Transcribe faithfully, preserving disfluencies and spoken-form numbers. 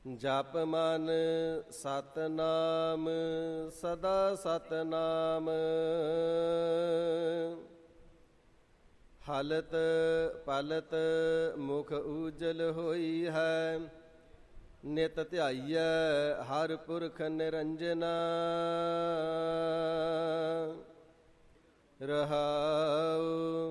ਜਪ ਮਨ ਸਤਨਾਮ ਸਦਾ ਸਤਨਾਮ। ਹਲਤ ਪਲਤ ਮੁਖ ਊਜਲ ਹੋਈ ਹੈ, ਨਿਤ ਧਿਆਈਐ ਹਰ ਪੁਰਖ ਨਿਰੰਜਨਾ। ਰਹਾਉ